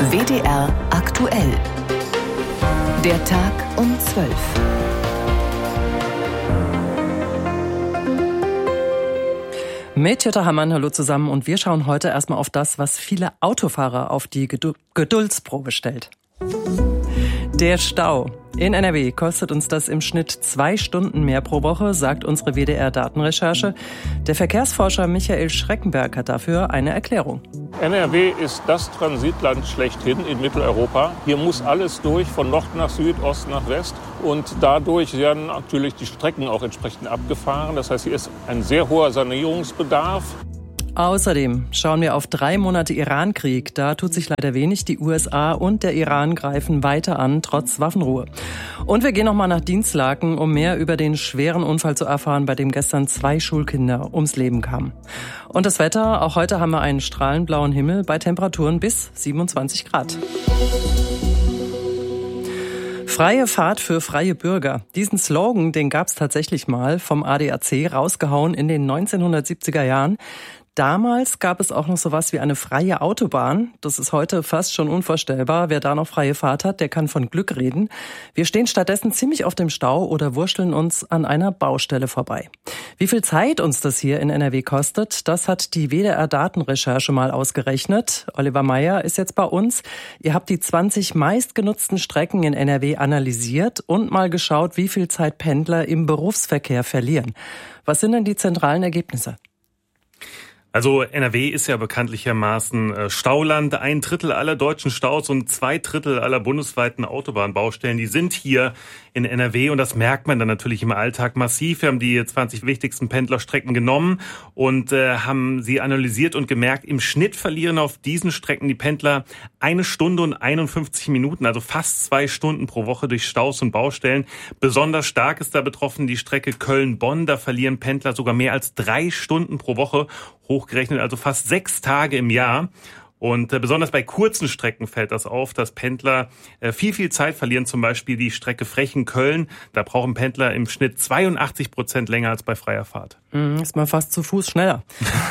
WDR aktuell. Der Tag um 12. Mit Jutta Hammann, hallo zusammen. Und wir schauen heute erstmal auf das, was viele Autofahrer auf die Geduldsprobe stellt. Der Stau. In NRW kostet uns das im Schnitt 2 Stunden mehr pro Woche, sagt unsere WDR-Datenrecherche. Der Verkehrsforscher Michael Schreckenberg hat dafür eine Erklärung. NRW ist das Transitland schlechthin in Mitteleuropa. Hier muss alles durch, von Nord nach Süd, Ost nach West. Und dadurch werden natürlich die Strecken auch entsprechend abgefahren. Das heißt, hier ist ein sehr hoher Sanierungsbedarf. Außerdem schauen wir auf 3 Monate Irankrieg. Da tut sich leider wenig. Die USA und der Iran greifen weiter an, trotz Waffenruhe. Und wir gehen nochmal nach Dinslaken, um mehr über den schweren Unfall zu erfahren, bei dem gestern 2 Schulkinder ums Leben kamen. Und das Wetter, auch heute haben wir einen strahlenblauen Himmel bei Temperaturen bis 27 Grad. Freie Fahrt für freie Bürger. Diesen Slogan, den gab es tatsächlich mal vom ADAC, rausgehauen in den 1970er Jahren. Damals gab es auch noch sowas wie eine freie Autobahn. Das ist heute fast schon unvorstellbar. Wer da noch freie Fahrt hat, der kann von Glück reden. Wir stehen stattdessen ziemlich oft im Stau oder wurschteln uns an einer Baustelle vorbei. Wie viel Zeit uns das hier in NRW kostet, das hat die WDR-Datenrecherche mal ausgerechnet. Oliver Meyer ist jetzt bei uns. Ihr habt die 20 meistgenutzten Strecken in NRW analysiert und mal geschaut, wie viel Zeit Pendler im Berufsverkehr verlieren. Was sind denn die zentralen Ergebnisse? Also NRW ist ja bekanntlichermaßen Stauland. 1/3 aller deutschen Staus und 2/3 aller bundesweiten Autobahnbaustellen, die sind hier in NRW. Und das merkt man dann natürlich im Alltag massiv. Wir haben die 20 wichtigsten Pendlerstrecken genommen und haben sie analysiert und gemerkt, im Schnitt verlieren auf diesen Strecken die Pendler 1 Stunde und 51 Minuten, also fast 2 Stunden pro Woche durch Staus und Baustellen. Besonders stark ist da betroffen die Strecke Köln-Bonn. Da verlieren Pendler sogar mehr als 3 Stunden pro Woche, hochgerechnet also fast 6 Tage im Jahr. Und besonders bei kurzen Strecken fällt das auf, dass Pendler viel Zeit verlieren. Zum Beispiel die Strecke Frechen-Köln. Da brauchen Pendler im Schnitt 82% länger als bei freier Fahrt. Ist man fast zu Fuß schneller.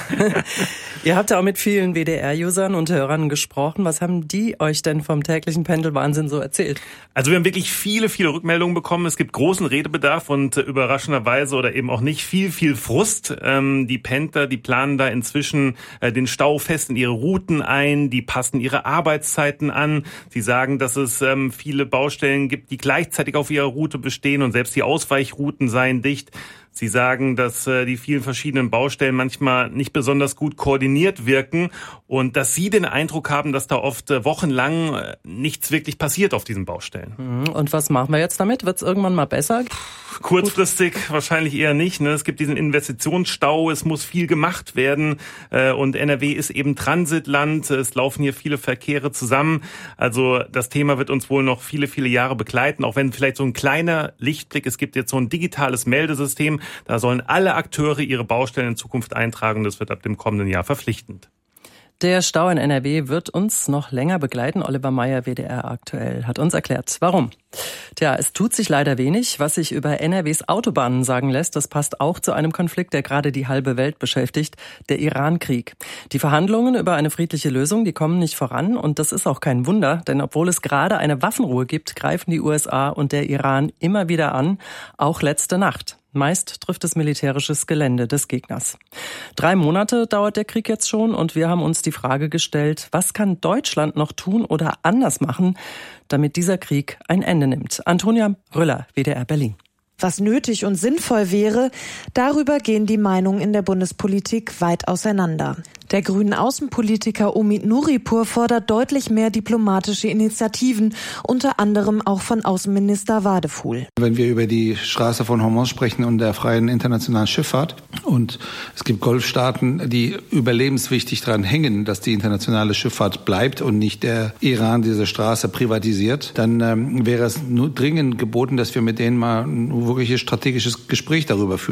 Ihr habt ja auch mit vielen WDR-Usern und Hörern gesprochen. Was haben die euch denn vom täglichen Pendelwahnsinn so erzählt? Also wir haben wirklich viele Rückmeldungen bekommen. Es gibt großen Redebedarf und überraschenderweise oder eben auch nicht viel Frust. Die Pendler, die planen da inzwischen den Stau fest in ihre Routen ein. Die passen ihre Arbeitszeiten an. Sie sagen, dass es viele Baustellen gibt, die gleichzeitig auf ihrer Route bestehen und selbst die Ausweichrouten seien dicht. Sie sagen, dass die vielen verschiedenen Baustellen manchmal nicht besonders gut koordiniert wirken und dass Sie den Eindruck haben, dass da oft wochenlang nichts wirklich passiert auf diesen Baustellen. Und was machen wir jetzt damit? Wird es irgendwann mal besser? Kurzfristig wahrscheinlich eher nicht. Es gibt diesen Investitionsstau, es muss viel gemacht werden und NRW ist eben Transitland. Es laufen hier viele Verkehre zusammen. Also das Thema wird uns wohl noch viele Jahre begleiten, auch wenn vielleicht so ein kleiner Lichtblick, es gibt jetzt so ein digitales Meldesystem, da sollen alle Akteure ihre Baustellen in Zukunft eintragen. Das wird ab dem kommenden Jahr verpflichtend. Der Stau in NRW wird uns noch länger begleiten. Oliver Meyer, WDR aktuell, hat uns erklärt, warum. Tja, es tut sich leider wenig. Was sich über NRWs Autobahnen sagen lässt, das passt auch zu einem Konflikt, der gerade die halbe Welt beschäftigt, der Irankrieg. Die Verhandlungen über eine friedliche Lösung, die kommen nicht voran. Und das ist auch kein Wunder, denn obwohl es gerade eine Waffenruhe gibt, greifen die USA und der Iran immer wieder an, auch letzte Nacht. Meist trifft es militärisches Gelände des Gegners. 3 Monate dauert der Krieg jetzt schon und wir haben uns die Frage gestellt, was kann Deutschland noch tun oder anders machen, damit dieser Krieg ein Ende nimmt? Antonia Rüller, WDR Berlin. Was nötig und sinnvoll wäre, darüber gehen die Meinungen in der Bundespolitik weit auseinander. Der grünen Außenpolitiker Omid Nuripur fordert deutlich mehr diplomatische Initiativen, unter anderem auch von Außenminister Wadefuhl. Wenn wir über die Straße von Hormuz sprechen und der freien internationalen Schifffahrt und es gibt Golfstaaten, die überlebenswichtig daran hängen, dass die internationale Schifffahrt bleibt und nicht der Iran diese Straße privatisiert, dann wäre es nur dringend geboten, dass wir mit denen mal ein wirkliches strategisches Gespräch darüber führen.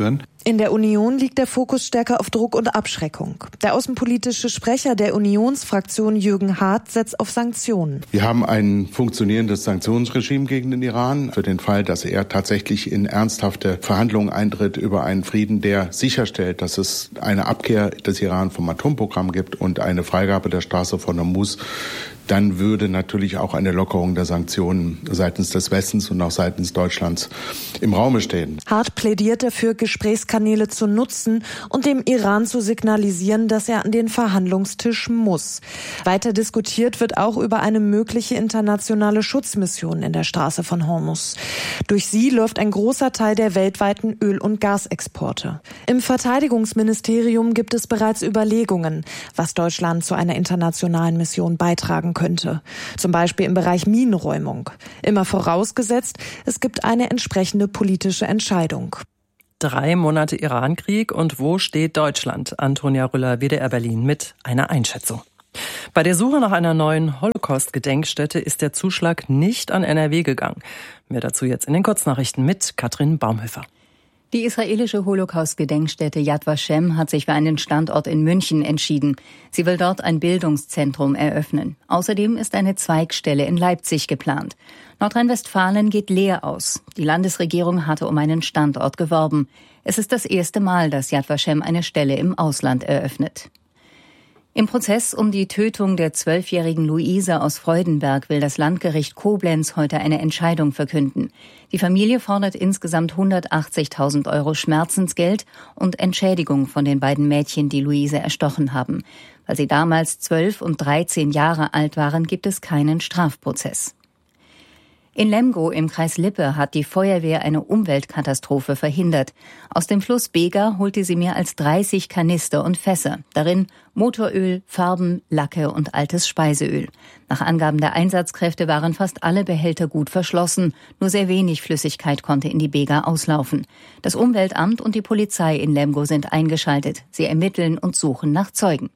In der Union liegt der Fokus stärker auf Druck und Abschreckung. Der außenpolitische Sprecher der Unionsfraktion Jürgen Hart setzt auf Sanktionen. Wir haben ein funktionierendes Sanktionsregime gegen den Iran für den Fall, dass er tatsächlich in ernsthafte Verhandlungen eintritt über einen Frieden, der sicherstellt, dass es eine Abkehr des Iran vom Atomprogramm gibt und eine Freigabe der Straße von Hormuz. Dann würde natürlich auch eine Lockerung der Sanktionen seitens des Westens und auch seitens Deutschlands im Raume stehen. Hart plädiert dafür, Gesprächskanäle zu nutzen und dem Iran zu signalisieren, dass er an den Verhandlungstisch muss. Weiter diskutiert wird auch über eine mögliche internationale Schutzmission in der Straße von Hormuz. Durch sie läuft ein großer Teil der weltweiten Öl- und Gasexporte. Im Verteidigungsministerium gibt es bereits Überlegungen, was Deutschland zu einer internationalen Mission beitragen könnte. Zum Beispiel im Bereich Minenräumung. Immer vorausgesetzt, es gibt eine entsprechende politische Entscheidung. 3 Monate Irankrieg und wo steht Deutschland? Antonia Rüller, WDR Berlin, mit einer Einschätzung. Bei der Suche nach einer neuen Holocaust-Gedenkstätte ist der Zuschlag nicht an NRW gegangen. Mehr dazu jetzt in den Kurznachrichten mit Katrin Baumhöfer. Die israelische Holocaust-Gedenkstätte Yad Vashem hat sich für einen Standort in München entschieden. Sie will dort ein Bildungszentrum eröffnen. Außerdem ist eine Zweigstelle in Leipzig geplant. Nordrhein-Westfalen geht leer aus. Die Landesregierung hatte um einen Standort geworben. Es ist das erste Mal, dass Yad Vashem eine Stelle im Ausland eröffnet. Im Prozess um die Tötung der 12-jährigen Luise aus Freudenberg will das Landgericht Koblenz heute eine Entscheidung verkünden. Die Familie fordert insgesamt 180.000 € Schmerzensgeld und Entschädigung von den beiden Mädchen, die Luise erstochen haben. Weil sie damals 12 und 13 Jahre alt waren, gibt es keinen Strafprozess. In Lemgo im Kreis Lippe hat die Feuerwehr eine Umweltkatastrophe verhindert. Aus dem Fluss Bega holte sie mehr als 30 Kanister und Fässer. Darin Motoröl, Farben, Lacke und altes Speiseöl. Nach Angaben der Einsatzkräfte waren fast alle Behälter gut verschlossen. Nur sehr wenig Flüssigkeit konnte in die Bega auslaufen. Das Umweltamt und die Polizei in Lemgo sind eingeschaltet. Sie ermitteln und suchen nach Zeugen.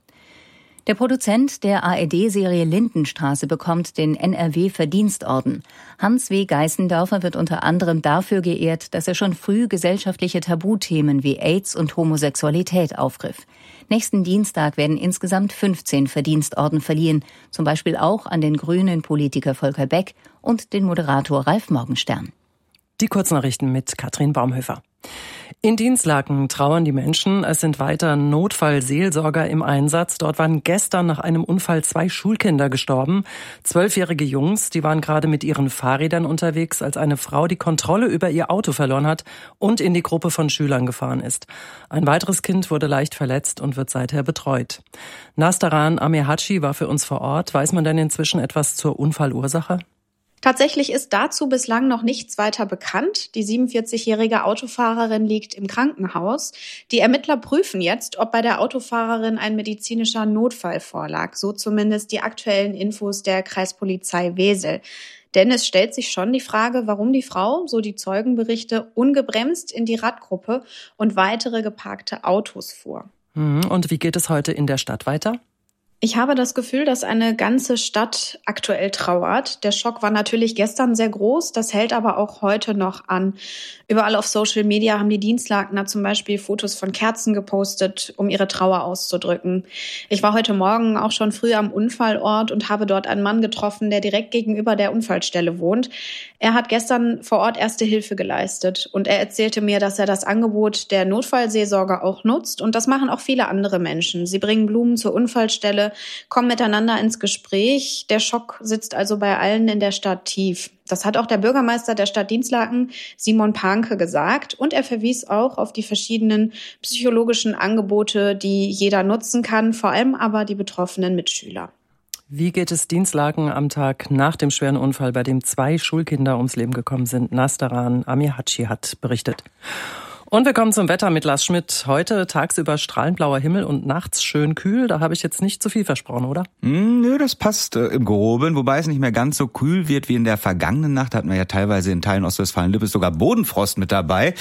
Der Produzent der ARD-Serie Lindenstraße bekommt den NRW-Verdienstorden. Hans W. Geißendörfer wird unter anderem dafür geehrt, dass er schon früh gesellschaftliche Tabuthemen wie AIDS und Homosexualität aufgriff. Nächsten Dienstag werden insgesamt 15 Verdienstorden verliehen, zum Beispiel auch an den grünen Politiker Volker Beck und den Moderator Ralf Morgenstern. Die Kurznachrichten mit Katrin Baumhöfer. In Dinslaken trauern die Menschen. Es sind weiter Notfallseelsorger im Einsatz. Dort waren gestern nach einem Unfall 2 Schulkinder gestorben. 12-jährige Jungs, die waren gerade mit ihren Fahrrädern unterwegs, als eine Frau die Kontrolle über ihr Auto verloren hat und in die Gruppe von Schülern gefahren ist. Ein weiteres Kind wurde leicht verletzt und wird seither betreut. Nastaran Amehachi war für uns vor Ort. Weiß man denn inzwischen etwas zur Unfallursache? Tatsächlich ist dazu bislang noch nichts weiter bekannt. Die 47-jährige Autofahrerin liegt im Krankenhaus. Die Ermittler prüfen jetzt, ob bei der Autofahrerin ein medizinischer Notfall vorlag. So zumindest die aktuellen Infos der Kreispolizei Wesel. Denn es stellt sich schon die Frage, warum die Frau, so die Zeugenberichte, ungebremst in die Radgruppe und weitere geparkte Autos fuhr. Und wie geht es heute in der Stadt weiter? Ich habe das Gefühl, dass eine ganze Stadt aktuell trauert. Der Schock war natürlich gestern sehr groß, das hält aber auch heute noch an. Überall auf Social Media haben die Dinslakener zum Beispiel Fotos von Kerzen gepostet, um ihre Trauer auszudrücken. Ich war heute Morgen auch schon früh am Unfallort und habe dort einen Mann getroffen, der direkt gegenüber der Unfallstelle wohnt. Er hat gestern vor Ort Erste Hilfe geleistet und er erzählte mir, dass er das Angebot der Notfallseelsorger auch nutzt und das machen auch viele andere Menschen. Sie bringen Blumen zur Unfallstelle, kommen miteinander ins Gespräch. Der Schock sitzt also bei allen in der Stadt tief. Das hat auch der Bürgermeister der Stadt Dinslaken, Simon Panke, gesagt. Und er verwies auch auf die verschiedenen psychologischen Angebote, die jeder nutzen kann, vor allem aber die betroffenen Mitschüler. Wie geht es Dinslaken am Tag nach dem schweren Unfall, bei dem 2 Schulkinder ums Leben gekommen sind? Nastaran Amehachi hat berichtet. Und wir kommen zum Wetter mit Lars Schmidt. Heute tagsüber strahlend blauer Himmel und nachts schön kühl. Da habe ich jetzt nicht zu viel versprochen, oder? Nö, das passt im Groben. Wobei es nicht mehr ganz so kühl wird wie in der vergangenen Nacht. Da hatten wir ja teilweise in Teilen Ostwestfalen-Lippe sogar Bodenfrost mit dabei.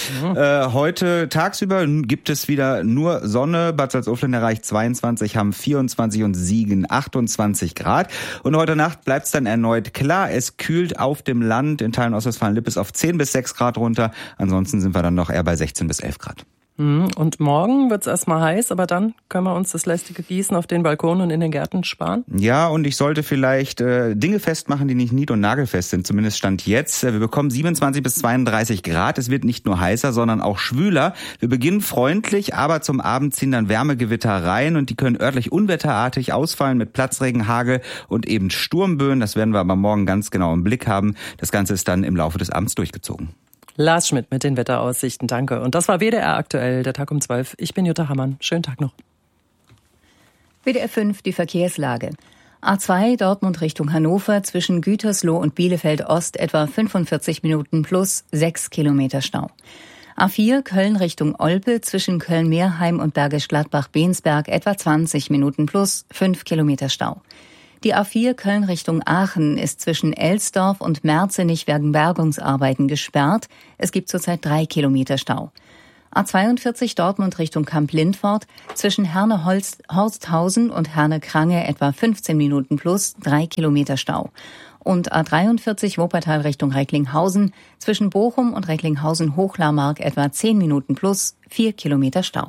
Heute tagsüber gibt es wieder nur Sonne. Bad Salzuflen erreicht 22, Hamm 24 und Siegen 28 Grad. Und heute Nacht bleibt es dann erneut klar. Es kühlt auf dem Land in Teilen Ostwestfalen-Lippe auf 10 bis 6 Grad runter. Ansonsten sind wir dann noch eher bei 16 bis 11 Grad. Und morgen wird's erstmal heiß, aber dann können wir uns das lästige Gießen auf den Balkonen und in den Gärten sparen. Ja, und ich sollte vielleicht Dinge festmachen, die nicht nied- und nagelfest sind. Zumindest Stand jetzt. Wir bekommen 27 bis 32 Grad. Es wird nicht nur heißer, sondern auch schwüler. Wir beginnen freundlich, aber zum Abend ziehen dann Wärmegewitter rein und die können örtlich unwetterartig ausfallen mit Platzregen, Hagel und eben Sturmböen. Das werden wir aber morgen ganz genau im Blick haben. Das Ganze ist dann im Laufe des Abends durchgezogen. Lars Schmidt mit den Wetteraussichten, danke. Und das war WDR aktuell, der Tag um 12. Ich bin Jutta Hammann. Schönen Tag noch. WDR 5, die Verkehrslage. A2 Dortmund Richtung Hannover zwischen Gütersloh und Bielefeld Ost etwa 45 Minuten plus 6 Kilometer Stau. A4 Köln Richtung Olpe zwischen Köln-Meerheim und Bergisch Gladbach-Bensberg etwa 20 Minuten plus 5 Kilometer Stau. Die A4 Köln Richtung Aachen ist zwischen Elsdorf und Merzenich wegen Bergungsarbeiten gesperrt. Es gibt zurzeit 3 Kilometer Stau. A42 Dortmund Richtung Kamp-Lindfort zwischen Herne-Horsthausen und Herne-Krange etwa 15 Minuten plus 3 Kilometer Stau. Und A43 Wuppertal Richtung Recklinghausen zwischen Bochum und Recklinghausen-Hochlarmark etwa 10 Minuten plus 4 Kilometer Stau.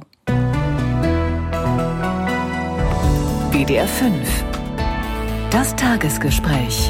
WDR 5. Das Tagesgespräch.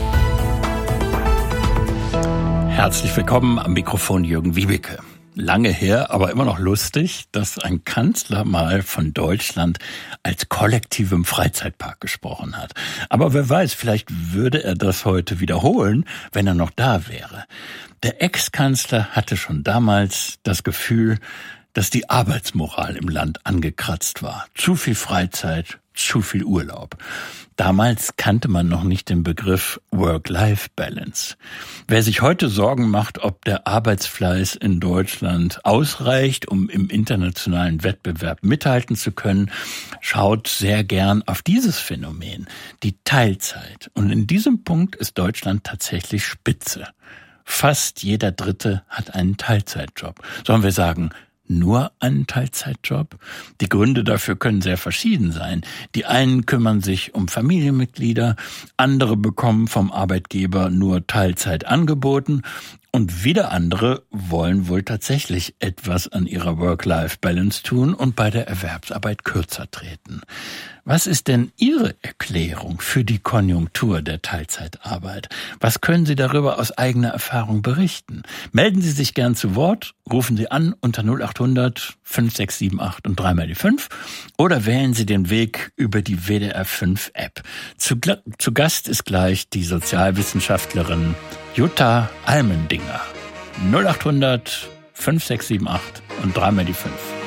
Herzlich willkommen am Mikrofon Jürgen Wiebeke. Lange her, aber immer noch lustig, dass ein Kanzler mal von Deutschland als kollektivem Freizeitpark gesprochen hat. Aber wer weiß, vielleicht würde er das heute wiederholen, wenn er noch da wäre. Der Ex-Kanzler hatte schon damals das Gefühl, dass die Arbeitsmoral im Land angekratzt war. Zu viel Freizeit, zu viel Urlaub. Damals kannte man noch nicht den Begriff Work-Life-Balance. Wer sich heute Sorgen macht, ob der Arbeitsfleiß in Deutschland ausreicht, um im internationalen Wettbewerb mithalten zu können, schaut sehr gern auf dieses Phänomen, die Teilzeit. Und in diesem Punkt ist Deutschland tatsächlich Spitze. Fast jeder Dritte hat einen Teilzeitjob. Sollen wir sagen, nur einen Teilzeitjob? Die Gründe dafür können sehr verschieden sein. Die einen kümmern sich um Familienmitglieder, andere bekommen vom Arbeitgeber nur Teilzeit angeboten und wieder andere wollen wohl tatsächlich etwas an ihrer Work-Life-Balance tun und bei der Erwerbsarbeit kürzer treten. Was ist denn Ihre Erklärung für die Konjunktur der Teilzeitarbeit? Was können Sie darüber aus eigener Erfahrung berichten? Melden Sie sich gern zu Wort, rufen Sie an unter 0800 5678 und 3 mal die 5 oder wählen Sie den Weg über die WDR 5 App. Zu Gast ist gleich die Sozialwissenschaftlerin Jutta Almendinger. 0800 5678 und 3 mal die 5.